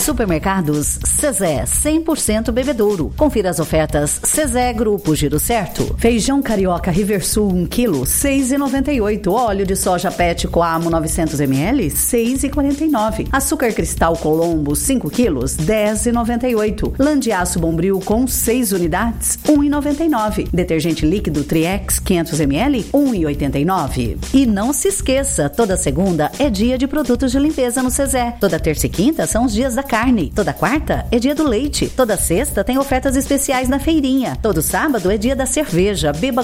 Supermercados Cezé, 100% bebedouro. Confira as ofertas Cezé Grupo Giro Certo. Feijão carioca Riversul 1 kg, 6,98. Óleo de soja Pet Coamo 900 ml, 6,49. Açúcar cristal Colombo 5 kg, 10,98. Lã de aço Bombril com 6 unidades, 1,99. Detergente líquido Triex 500 ml, 1,89. E não se esqueça, toda segunda é dia de produtos de limpeza no Cezé. Toda terça e quinta são os dias da carne. Toda quarta é dia do leite. Toda sexta tem ofertas especiais na feirinha. Todo sábado é dia da cerveja. Beba